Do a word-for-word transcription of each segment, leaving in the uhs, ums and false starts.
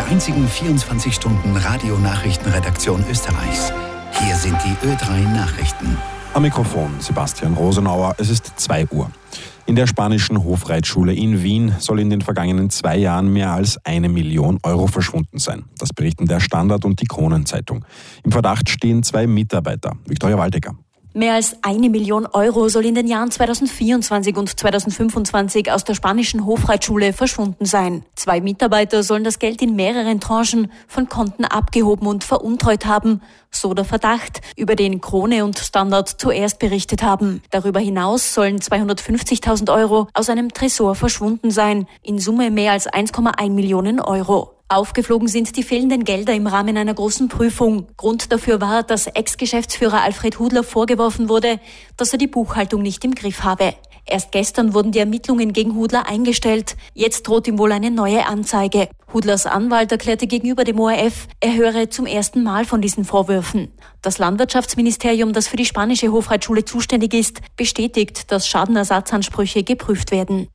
der einzigen vierundzwanzig Stunden Radionachrichtenredaktion Österreichs. Hier sind die Ö drei Nachrichten. Am Mikrofon Sebastian Rosenauer, es ist zwei Uhr. In der spanischen Hofreitschule in Wien soll in den vergangenen zwei Jahren mehr als eine Million Euro verschwunden sein. Das berichten der Standard und die Kronenzeitung. Im Verdacht stehen zwei Mitarbeiter. Viktoria Waldecker. Mehr als eine Million Euro soll in den Jahren zweitausendvierundzwanzig und zweitausendfünfundzwanzig aus der spanischen Hofreitschule verschwunden sein. Zwei Mitarbeiter sollen das Geld in mehreren Tranchen von Konten abgehoben und veruntreut haben, so der Verdacht, über den Krone und Standard zuerst berichtet haben. Darüber hinaus sollen zweihundertfünfzigtausend Euro aus einem Tresor verschwunden sein, in Summe mehr als eins Komma eins Millionen Euro. Aufgeflogen sind die fehlenden Gelder im Rahmen einer großen Prüfung. Grund dafür war, dass Ex-Geschäftsführer Alfred Hudler vorgeworfen wurde, dass er die Buchhaltung nicht im Griff habe. Erst gestern wurden die Ermittlungen gegen Hudler eingestellt. Jetzt droht ihm wohl eine neue Anzeige. Hudlers Anwalt erklärte gegenüber dem O R F, er höre zum ersten Mal von diesen Vorwürfen. Das Landwirtschaftsministerium, das für die spanische Hofreitschule zuständig ist, bestätigt, dass Schadenersatzansprüche geprüft werden.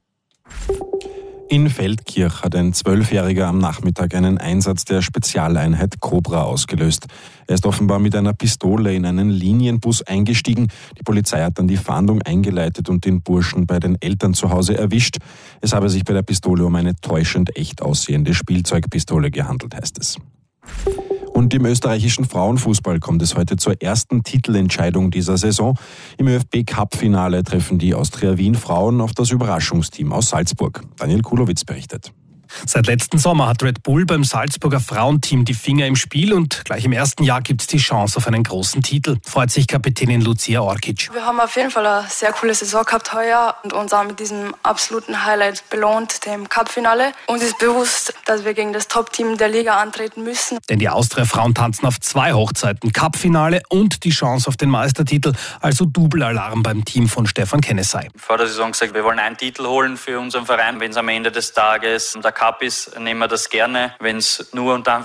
In Feldkirch hat ein Zwölfjähriger am Nachmittag einen Einsatz der Spezialeinheit Cobra ausgelöst. Er ist offenbar mit einer Pistole in einen Linienbus eingestiegen. Die Polizei hat dann die Fahndung eingeleitet und den Burschen bei den Eltern zu Hause erwischt. Es habe sich bei der Pistole um eine täuschend echt aussehende Spielzeugpistole gehandelt, heißt es. Und im österreichischen Frauenfußball kommt es heute zur ersten Titelentscheidung dieser Saison. Im ÖFB-Cup-Finale treffen die Austria Wien Frauen auf das Überraschungsteam aus Salzburg. Daniel Kulowitz berichtet. Seit letzten Sommer hat Red Bull beim Salzburger Frauenteam die Finger im Spiel und gleich im ersten Jahr gibt es die Chance auf einen großen Titel, freut sich Kapitänin Lucia Orkic. Wir haben auf jeden Fall eine sehr coole Saison gehabt heuer und uns auch mit diesem absoluten Highlight belohnt, dem Cup-Finale. Uns ist bewusst, dass wir gegen das Top-Team der Liga antreten müssen. Denn die Austria-Frauen tanzen auf zwei Hochzeiten, Cup-Finale und die Chance auf den Meistertitel, also Double-Alarm beim Team von Stefan Kennesey. Vor der Saison gesagt, wir wollen einen Titel holen für unseren Verein. Wenn es am Ende des Tages der Cup ist, nehmen wir das gerne. Wenn es nur unter